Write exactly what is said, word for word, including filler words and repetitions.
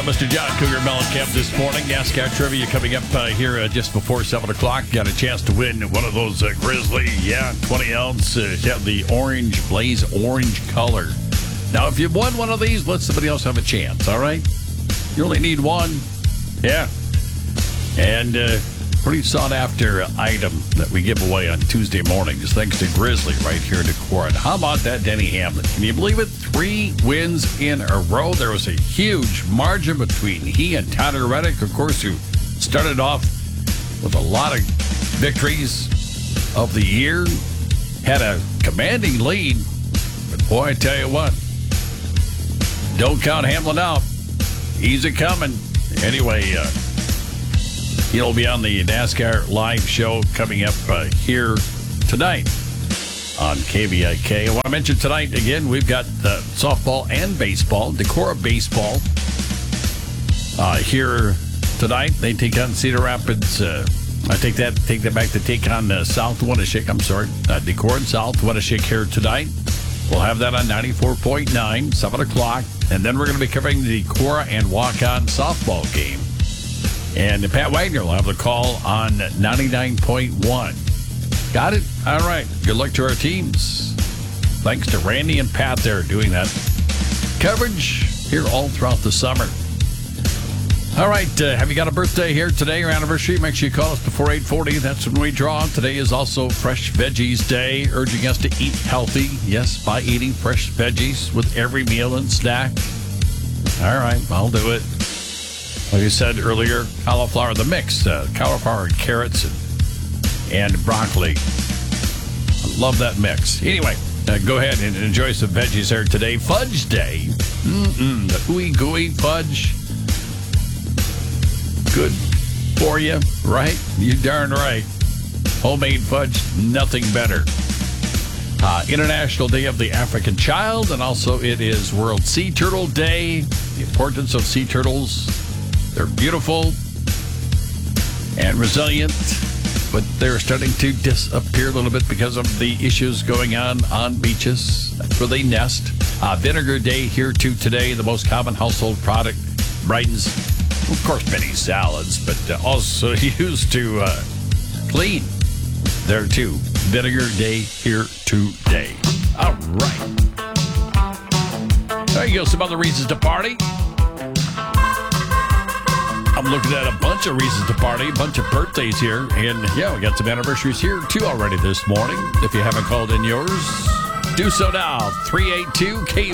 got Mister John Cougar Mellencamp this morning. NASCAR trivia coming up uh, here uh, just before seven o'clock. Got a chance to win one of those uh, Grizzly, yeah, twenty ounce. Uh, have the orange, blaze orange color. Now, if you've won one of these, let somebody else have a chance, all right? You only need one. Yeah. And uh, pretty sought-after item that we give away on Tuesday mornings, thanks to Grizzly right here in Decorah. How about that Denny Hamlin? Can you believe it? Three wins in a row. There was a huge margin between he and Tyler Reddick, of course, who started off with a lot of victories of the year, had a commanding lead. But boy, I tell you what, don't count Hamlin out. He's a coming. Anyway, uh, he'll be on the NASCAR live show coming up uh, here tonight on K V I K. I want to mention tonight, again, we've got uh, softball and baseball, Decorah baseball, uh, here tonight. They take on Cedar Rapids. Uh, I take that take that back to take on uh, South Winneshiek. I'm sorry, uh, Decorah and South Winneshiek here tonight. We'll have that on ninety-four point nine, seven o'clock. And then we're going to be covering the Decorah and Walk-On softball game. And Pat Wagner will have the call on ninety-nine point one. Got it? All right. Good luck to our teams. Thanks to Randy and Pat there doing that coverage here all throughout the summer. All right. Uh, have you got a birthday here today or anniversary? Make sure you call us before eight forty. That's when we draw. Today is also Fresh Veggies Day, urging us to eat healthy. Yes, by eating fresh veggies with every meal and snack. All right. I'll do it. Like I said earlier, cauliflower, the mix, uh, cauliflower and carrots and, and broccoli. I love that mix. Anyway, uh, go ahead and enjoy some veggies here today. Fudge Day. Mm-mm, the ooey gooey fudge. Good for you, right? You darn right. Homemade fudge, nothing better. Uh, International Day of the African Child, and also it is World Sea Turtle Day. The importance of sea turtles. They're beautiful and resilient, but they're starting to disappear a little bit because of the issues going on on beaches. That's where they nest. Uh, Vinegar Day here too today. The most common household product brightens, of course, many salads, but uh, also used to uh, clean. There too. Vinegar Day here today. All right. There you go. Some other reasons to party. I'm looking at a bunch of reasons to party, a bunch of birthdays here. And, yeah, we got some anniversaries here, too, already this morning. If you haven't called in yours, do so now. three eight two K